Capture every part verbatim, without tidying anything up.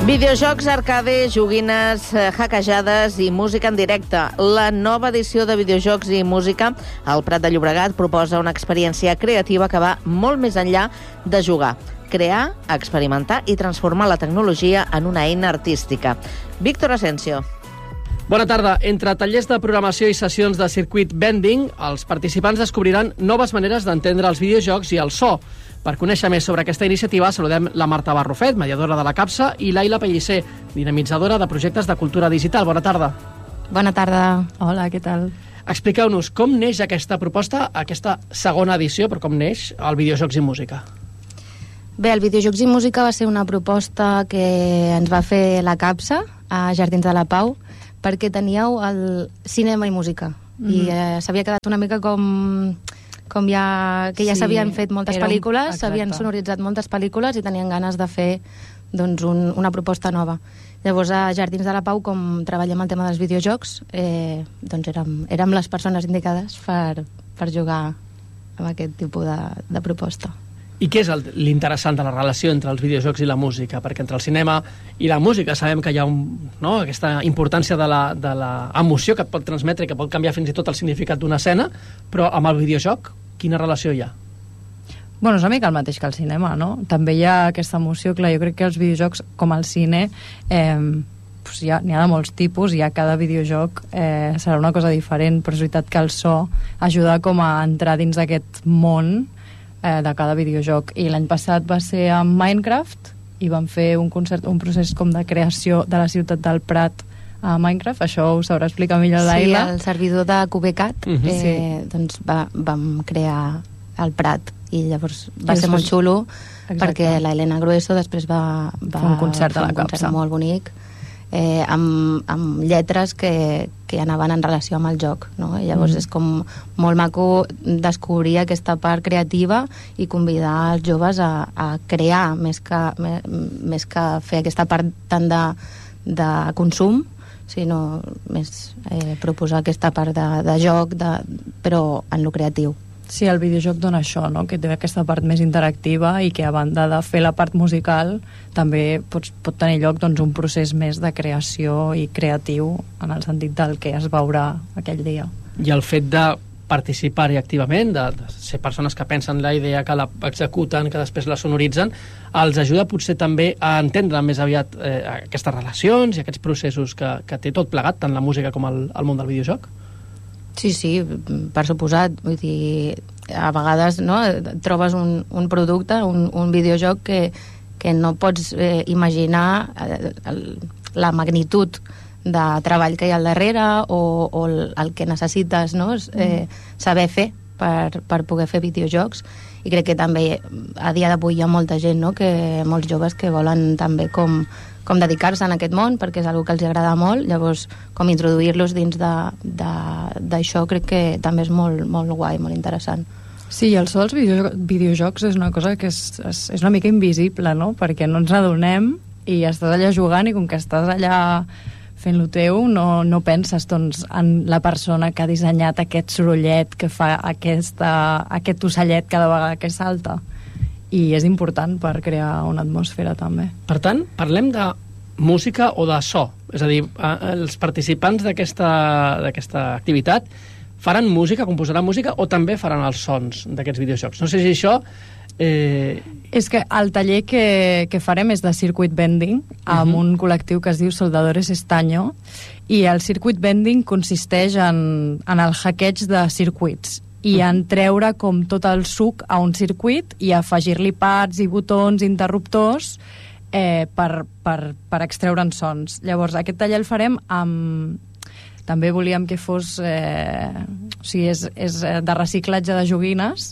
Videojocs, arcade, joguines, hackejades i música en directe. La nova edició de Videojocs i Música al Prat de Llobregat proposa una experiència creativa que va molt més enllà de jugar. Crear, experimentar i transformar la tecnologia en una eina artística. Víctor Asensio. Bona tarda. Entre tallers de programació i sessions de circuit bending, els participants descobriran noves maneres d'entendre els videojocs i el so. Per conèixer més sobre aquesta iniciativa, saludem la Marta Barrufet, mediadora de la CAPSA, i l'Aila Pellicer, dinamitzadora de projectes de cultura digital. Bona tarda. Bona tarda. Hola, què tal? Expliqueu-nos com neix aquesta proposta, aquesta segona edició, però com neix el Videojocs i Música. Bé, el Videojocs i Música va ser una proposta que ens va fer la CAPSA a Jardins de la Pau, perquè teníeu el cinema i música. Mm-hmm. I eh, s'havia quedat una mica com... com ja, que ja s'havien sí, fet moltes pel·lícules, un... s'havien sonoritzat moltes pel·lícules i tenien ganes de fer doncs, un, una proposta nova. Llavors, a Jardins de la Pau, com treballem el tema dels videojocs, eh, doncs érem, érem les persones indicades per, per jugar amb aquest tipus de, de proposta. I què és el, l'interessant de la relació entre els videojocs i la música? Perquè entre el cinema i la música sabem que hi ha un, no, aquesta importància de la, de la emoció que et pot transmetre i que pot canviar fins i tot el significat d'una escena, però amb el videojoc, quina relació hi ha? Bueno, és una mica el mateix que el cinema, no? També hi ha aquesta emoció, clar, jo crec que els videojocs, com el cine, eh, pues hi ha, n'hi ha de molts tipus, i a cada videojoc eh, serà una cosa diferent, però és veritat que el so ajuda com a entrar dins d'aquest món de cada videojoc. I l'any passat va ser amb Minecraft i vam fer un concert, un procés com de creació de la ciutat del Prat a Minecraft. Això ho sabrà explicar millor l'Aila. Sí, el servidor de Cubecat, uh-huh. eh, sí. doncs va, vam crear el Prat i llavors va I ser després... molt xulo. Exacte. Perquè la Elena Grueso després va, va un concert a la un concert CAPSA molt bonic, eh, amb, amb lletres que, que anaven en relació amb el joc, no? I llavors mm. és com molt maco descobrir aquesta part creativa i convidar els joves a, a crear més que, més, més que fer aquesta part tant de, de consum, sinó més eh, proposar aquesta part de, de joc, de, però en lo creatiu. Sí, el videojoc dona això, no? Que té aquesta part més interactiva i que a banda de fer la part musical també pot, pot tenir lloc doncs, un procés més de creació i creatiu en el sentit del que es veurà aquell dia. I el fet de participar-hi activament, de, de ser persones que pensen la idea, que la executen, que després la sonoritzen, els ajuda potser també a entendre més aviat eh, aquestes relacions i aquests processos que, que té tot plegat, tant la música com el, el món del videojoc? Sí, sí, per suposat. Vull dir, a vegades no, trobes un, un producte, un, un videojoc que, que no pots eh, imaginar eh, el, la magnitud de treball que hi ha al darrere o, o el, el que necessites, no? eh, saber fer per, per poder fer videojocs. I crec que també a dia d'avui hi ha molta gent, no? Que, molts joves que volen també com, com dedicar-se en aquest món perquè és una cosa que els agrada molt, llavors com introduir-los dins d'això crec que també és molt, molt guai, molt interessant. Sí, el so dels videojocs, videojocs és una cosa que és, és, és una mica invisible, no? Perquè no ens adonem i estàs allà jugant i com que estàs allà fent lo teu, no, no penses doncs, en la persona que ha dissenyat aquest sorollet que fa aquesta, aquest ocellet cada vegada que salta. I és important per crear una atmosfera també. Per tant, parlem de música o de so, és a dir, els participants d'aquesta d'aquesta activitat faran música, composaran música o també faran els sons d'aquests videojocs. No sé si això... Eh... És que el taller que, que farem és de circuit bending amb uh-huh. un col·lectiu que es diu Soldadores Estaño, i el circuit bending consisteix en, en el hackeig de circuits i en treure com tot el suc a un circuit i afegir-li pads i botons, interruptors eh, per, per, per extreure'n sons. Llavors, aquest taller el farem amb... També volíem que fos... Eh, o sigui, és, és de reciclatge de joguines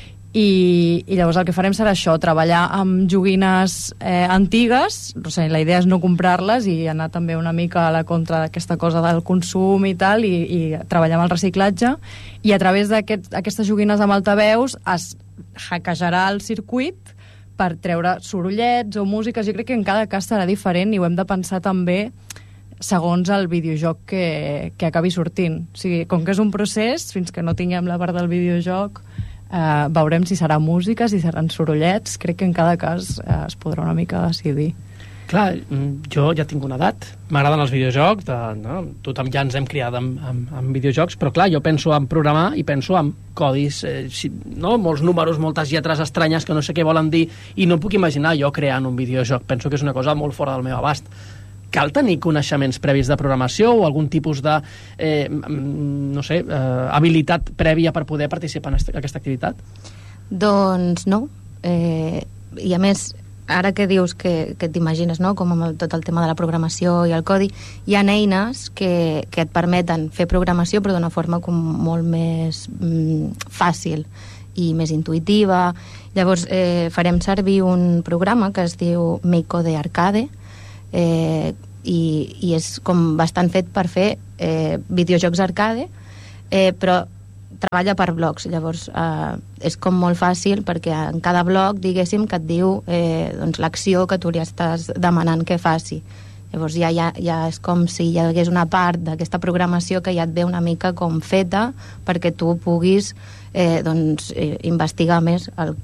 i, i llavors el que farem serà això, treballar amb joguines eh, antigues, o sigui, la idea és no comprar-les i anar també una mica a la contra d'aquesta cosa del consum i tal, i, i treballar amb el reciclatge, i a través d'aquestes joguines amb altaveus es hackejarà el circuit per treure sorollets o músiques. Jo crec que en cada cas serà diferent i ho hem de pensar també segons el videojoc que, que acabi sortint. O sigui, com que és un procés, fins que no tinguem la part del videojoc, eh, veurem si serà música, si seran sorollets. Crec que en cada cas eh, es podrà una mica decidir. clar, jo ja tinc una edat, m'agraden els videojocs, de, no? Tothom ja ens hem criat amb, amb, amb videojocs, però clar, jo penso en programar i penso en codis, eh, si, no? Molts números, moltes lletres estranyes que no sé què volen dir, i no puc imaginar jo creant un videojoc. Penso que és una cosa molt fora del meu abast. Cal tenir coneixements previs de programació o algun tipus de, eh, no sé, eh, habilitat prèvia per poder participar en aquesta activitat? Doncs no. Eh, I a més, ara que dius que, que t'imagines, no?, com amb el, tot el tema de la programació i el codi, hi ha eines que, que et permeten fer programació però d'una forma com molt més mm, fàcil i més intuïtiva. Llavors eh, farem servir un programa que es diu MakeCode Arcade, eh, i, i és com bastant fet per fer eh, videojocs arcade, eh, però treballa per blocs. Llavors eh, és com molt fàcil perquè en cada bloc, diguéssim, que et diu eh, doncs, l'acció que tu li estàs demanant que faci. Llavors ja, ja, ja és com si hi hagués una part d'aquesta programació que ja et ve una mica com feta perquè tu puguis eh, doncs, eh, investigar més el,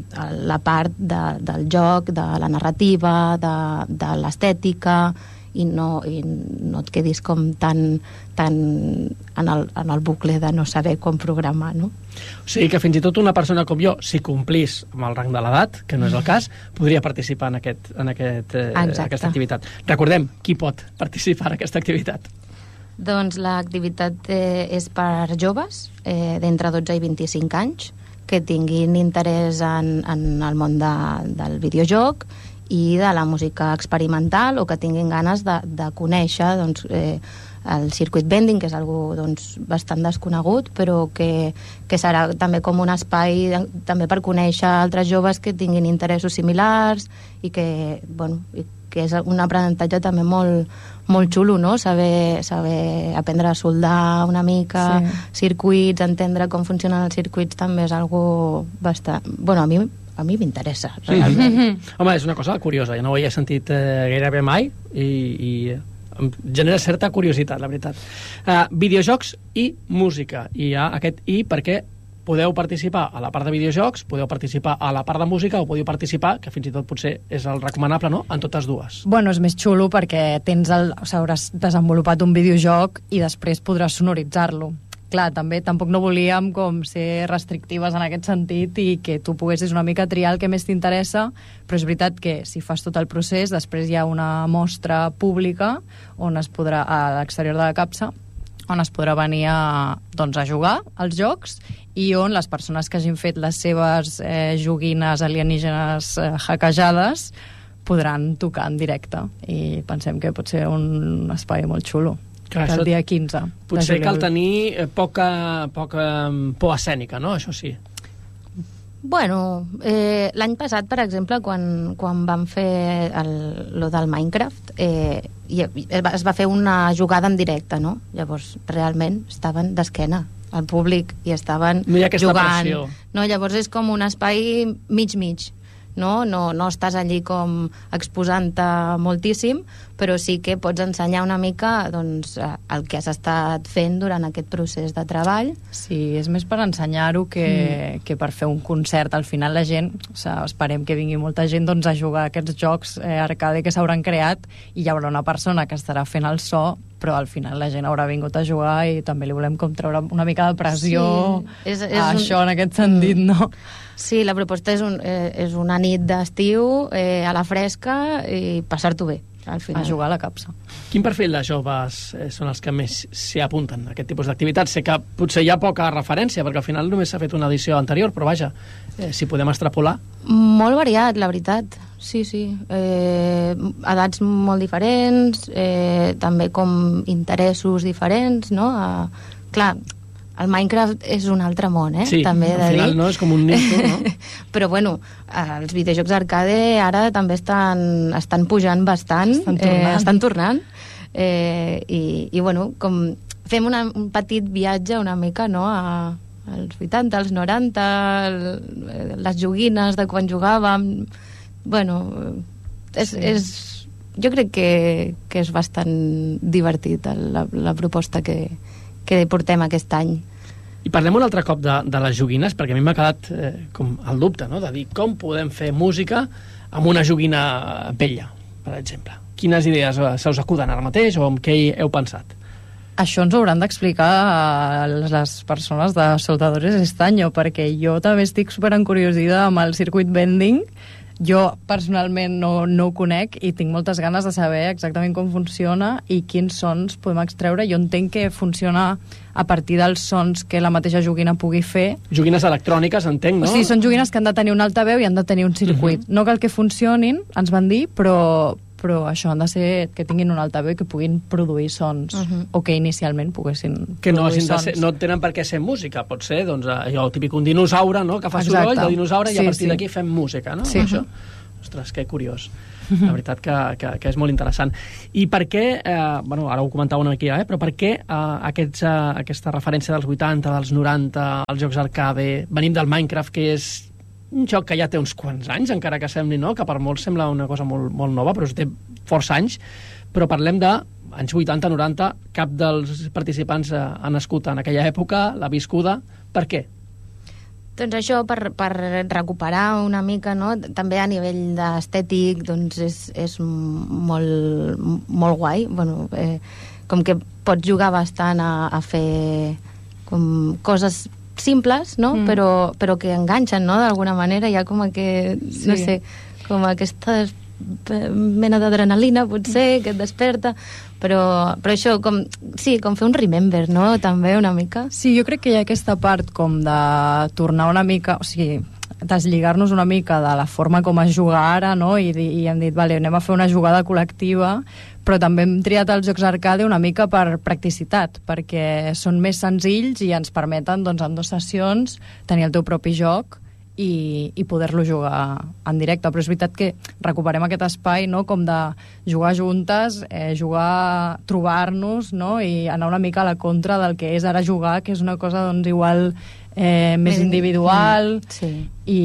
la part de, del joc, de la narrativa, de, de l'estètica, i no, i no et quedis com tan, tan en, el, en el bucle de no saber com programar, no? O sigui que fins i tot una persona com jo, si complís amb el rang de l'edat, que no és el cas, podria participar en, aquest, en aquest, eh, aquesta activitat. Recordem, qui pot participar en aquesta activitat? Doncs l'activitat eh, és per joves eh, d'entre dotze i vint-i-cinc anys que tinguin interès en, en el món de, del videojoc i de la música experimental, o que tinguin ganes de, de conèixer doncs, eh, el circuit bending, que és algo doncs, bastant desconegut, però que, que serà també com un espai de, també per conèixer altres joves que tinguin interessos similars i que, bueno, i que és un aprenentatge també molt, molt xulo, no? Saber, saber aprendre a soldar una mica, sí. Circuits, entendre com funcionen els circuits també és algo bastant... Bueno, a mi a mi m'interessa, realment. Mm-hmm. Home, és una cosa curiosa, jo no ho havia sentit eh, gairebé mai i, i em genera certa curiositat, la veritat. Uh, videojocs i música. I hi ha aquest i perquè podeu participar a la part de videojocs, podeu participar a la part de música o podeu participar, que fins i tot potser és el recomanable, no?, en totes dues. Bueno, és més xulo perquè tens el, o sigui, hauràs desenvolupat un videojoc i després podràs sonoritzar-lo. Clar, també tampoc no volíem com ser restrictives en aquest sentit i que tu poguessis una mica triar el que més t'interessa, però és veritat que si fas tot el procés, després hi ha una mostra pública on es podrà, a l'exterior de la capsa, on es podrà venir a, doncs, a jugar als jocs i on les persones que hagin fet les seves eh, joguines alienígenes eh, hackejades podran tocar en directe, i pensem que pot ser un espai molt xulo. Clar, el dia quinze. Potser cal tenir poca, poca por escènica, no? Això sí. Bueno, eh, l'any passat, per exemple, quan, quan vam fer el, lo del Minecraft, eh, i, es va fer una jugada en directe, no? Llavors, realment, estaven d'esquena al públic i estaven no hi ha aquesta jugant. Pressió. No, llavors és com un espai mig-mig. No? No, no estàs allí com exposant-te moltíssim, però sí que pots ensenyar una mica doncs, el que has estat fent durant aquest procés de treball. Sí, és més per ensenyar-ho que, mm. que per fer un concert. Al final la gent, o sigui, esperem que vingui molta gent doncs, a jugar a aquests jocs eh, arcade que s'hauran creat, i hi haurà una persona que estarà fent el so, però al final la gent haurà vingut a jugar i també li volem com treure una mica de pressió sí, és, és a això un... en aquest sentit, no? Sí, la proposta és, un, eh, és una nit d'estiu eh, a la fresca i passar-t'ho bé, al final. A jugar a la capsa. Quin perfil de joves eh, són els que més s'hi apunten a aquest tipus d'activitats? Sé que potser hi ha poca referència, perquè al final només s'ha fet una edició anterior, però vaja, eh, si podem extrapolar. Molt variat, la veritat. Sí, sí. Eh, edats molt diferents, eh, també com interessos diferents, no? Eh, clar, el Minecraft és un altre món, eh? Sí, també al final no, és com un nicho, no? Però bueno, els videojocs arcade ara també estan, estan pujant bastant, estan tornant, eh, estan tornant. Eh, i, i bueno, com fem una, un petit viatge una mica, no?, a, als vuitanta, als noranta, el, les joguines de quan jugàvem. Bueno, és, sí. és, jo crec que, que és bastant divertit la, la proposta que, que portem aquest any. I parlem un altre cop de, de les joguines, perquè a mi m'ha quedat eh, com el dubte, no?, de dir com podem fer música amb una joguina vella. per exemple? Quines idees se us acuden ara mateix o amb què hi heu pensat? Això ens ho hauran d'explicar les persones de Soldadores Estaño, perquè jo també estic superencuriosida amb el circuit bending. Jo personalment no, no ho conec i tinc moltes ganes de saber exactament com funciona i quins sons podem extreure. Jo entenc que funciona a partir dels sons que la mateixa joguina pugui fer. Joguines electròniques, entenc, no? O sigui, són joguines que han de tenir un altaveu i han de tenir un circuit. Uh-huh. No cal que funcionin, ens van dir, però, però això han de ser que tinguin un altaveu i que puguin produir sons, uh-huh. o que inicialment poguessin que no, produir sons. Ser, no tenen per què ser música, pot ser doncs, allò típic, un dinosaure, no?, que fa Exacte. Soroll de dinosaure sí, i a partir sí. d'aquí fem música, no? Sí. Això? Ostres, que curiós. La veritat que, que, que és molt interessant. I per què, eh, bueno, ara ho comentàveu aquí, eh, però per què eh, aquests, eh, aquesta referència dels vuitanta, dels noranta, els jocs arcade, venim del Minecraft, que és un joc que ja té uns quants anys, encara que sembli, no?, que per molts sembla una cosa molt, molt nova, però té força anys, però parlem de anys vuitanta, noranta, cap dels participants eh, ha nascut en aquella època, l'ha viscuda. Per què? Doncs això, per, per recuperar una mica, no? També a nivell estètic, doncs és, és molt, molt guai. Bueno, eh, com que pots jugar bastant a, a fer com coses simples, no? Mm. Però, però que enganxen, no?, d'alguna manera. Hi ha com que, sí. no sé, com aquesta mena d'adrenalina, potser, que et desperta. Però, però això, com, sí, com fer un remember, no?, també una mica. Sí, jo crec que hi ha aquesta part com de tornar una mica, o sigui, deslligar-nos una mica de la forma com es juga ara, no?, i, i hem dit, vale, anem a fer una jugada col·lectiva, però també hem triat els jocs arcade una mica per practicitat, perquè són més senzills i ens permeten, doncs, en dues sessions tenir el teu propi joc i, i poder-lo jugar en directe. Però és veritat que recuperem aquest espai, no?, com de jugar juntes, eh, jugar, trobar-nos, no?, i anar una mica a la contra del que és ara jugar, que és una cosa, doncs, igual eh, més mm, individual, mm, sí. i,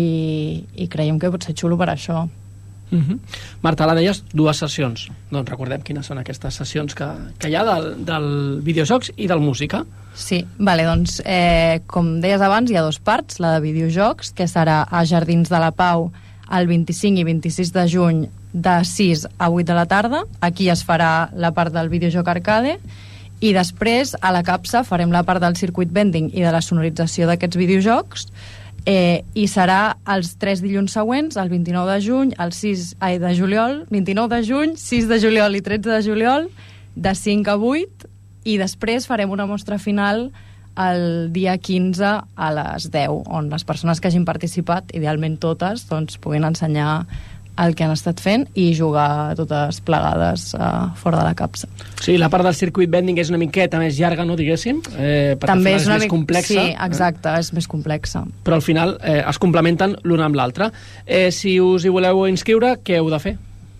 i creiem que pot ser xulo per això. Uh-huh. Marta, ara deies dues sessions. Doncs recordem quines són aquestes sessions que, que hi ha del, del videojocs i del música. Sí, vale, doncs eh, com deies abans, hi ha dues parts, la de videojocs, que serà a Jardins de la Pau el vint-i-cinc i vint-i-sis de juny de sis a vuit de la tarda. Aquí es farà la part del videojoc arcade i després a la Capsa farem la part del circuit bending i de la sonorització d'aquests videojocs. Eh, i serà els tres dilluns següents, el vint-i-nou de juny, el sis ai, de juliol, vint-i-nou de juny, sis de juliol i tretze de juliol, de cinc a vuit, i després farem una mostra final el dia quinze a les deu, on les persones que hagin participat, idealment totes, doncs, puguin ensenyar el que han estat fent i jugar totes plegades uh, fora de la capsa. Sí, la part del circuit bending és una miqueta més llarga, no, diguéssim? Eh, perquè També és, és una més mic... complexa. Sí, exacte, eh? és més complexa. Però al final eh, es complementen l'una amb l'altra. Eh, si us hi voleu inscriure, què heu de fer?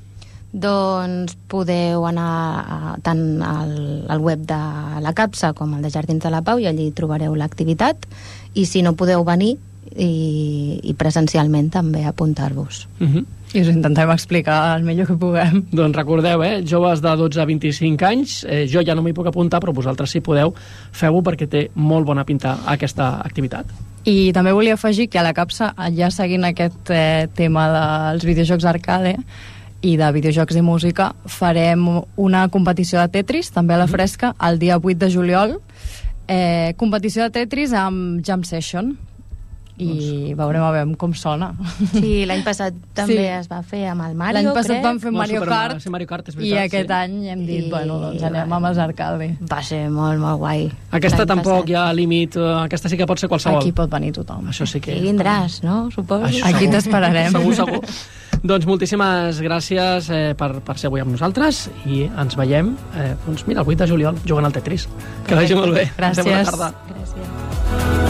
Doncs podeu anar a, tant al, al web de la Capsa com al de Jardins de la Pau i allí trobareu l'activitat, i si no podeu venir i, i presencialment també apuntar-vos. Uh-huh. I us intentem explicar el millor que puguem. Doncs recordeu, eh, joves de dotze a vint-i-cinc anys, eh, jo ja no m'hi puc apuntar, però vosaltres si podeu, feu-ho perquè té molt bona pinta aquesta activitat. I també volia afegir que a la Capsa, ja seguint aquest eh, tema dels videojocs arcade i de videojocs i música, farem una competició de Tetris, també a la fresca, el dia vuit de juliol, eh, competició de Tetris amb Jam Session, i veurem a veure com sona. Sí, l'any passat també sí. es va fer amb el Mario, L'any passat crec. vam fer Mario Kart, sí, Mario Kart és i veritat, aquest sí. any hem dit, I... bueno, doncs anem amb els arcade. Va ser molt, molt guai. Aquesta tampoc passat. Hi ha límit, aquesta sí que pot ser qualsevol. Aquí pot venir tothom. Això sí que... I vindràs, no? Suposo. Això, aquí t'esperarem. Segur, segur. Doncs moltíssimes gràcies eh, per, per ser avui amb nosaltres i ens veiem, eh, doncs mira, el vuit de juliol jugant al Tetris. Que vagi molt bé. Gràcies. Bona tarda. Gràcies.